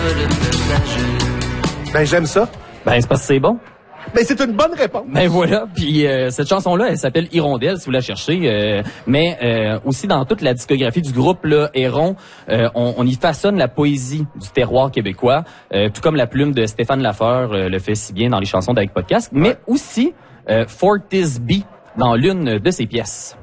Ben, j'aime ça. Ben, c'est parce que c'est bon. Ben, c'est une bonne réponse. Ben voilà, puis cette chanson-là, elle s'appelle Hirondelle, si vous la cherchez. Mais aussi dans toute la discographie du groupe là, Héron, on y façonne la poésie du terroir québécois, tout comme la plume de Stéphane Lafleur le fait si bien dans les chansons d'Avec Podcast, mais aussi Fortis B dans l'une de ses pièces.